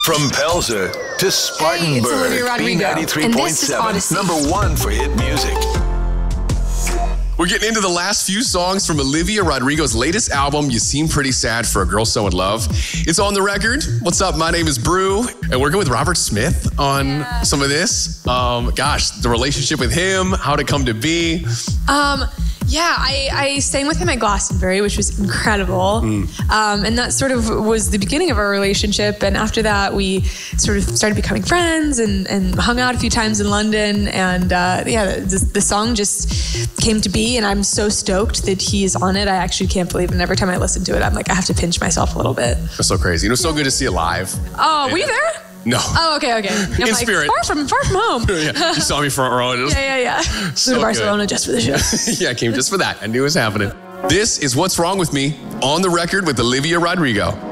From Pelzer to Spartanburg, B93.7, number one for hit music. We're getting into the last few songs from Olivia Rodrigo's latest album, You Seem Pretty Sad for a Girl So In Love. It's on the record. What's up? My name is Brew, and working with Robert Smith on some of this. The relationship with him, how to come to be. I sang with him at Glastonbury, which was incredible. And that sort of was the beginning of our relationship. And after that, we sort of started becoming friends and hung out a few times in London. And the song just came to be. And I'm so stoked that he's on it. I actually can't believe it. And every time I listen to it, I'm like, I have to pinch myself a little bit. That's so crazy. It was so good to see it live. Oh, were you there? No. Oh, okay. I'm in spirit. Far from home. Yeah. You saw me front row. Yeah. Flew to Barcelona just for the show. I came just for that. I knew it was happening. This is What's Wrong With Me on the record with Olivia Rodrigo.